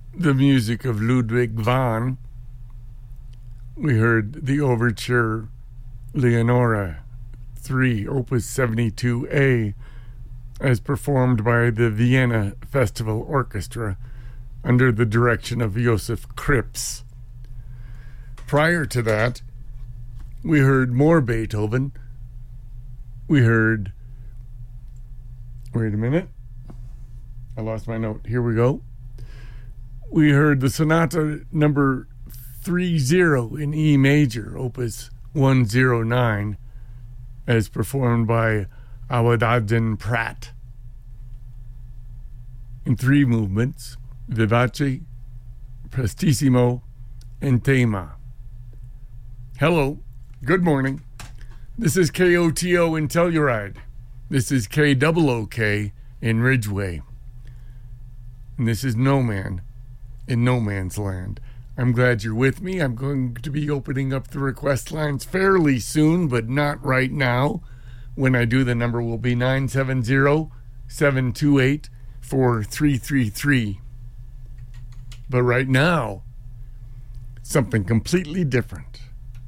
the music of Ludwig van. We heard the overture Leonora 3, Opus 72A, as performed by the Vienna Festival Orchestra under the direction of Josef Krips. Prior to that, we heard more Beethoven. We heard... Wait a minute. I lost my note. Here we go. We heard the Sonata number 30 in E major, Opus 109, as performed by Awadadjan Pratt. In 3 movements, Vivace, Prestissimo, and Tema. Hello, good morning. This is KOTO in Telluride. This is KOOK in Ridgeway. And this is No Man in No Man's Land. I'm glad you're with me. I'm going to be opening up the request lines fairly soon, but not right now. When I do, the number will be 970-728-4333. But right now, something completely different.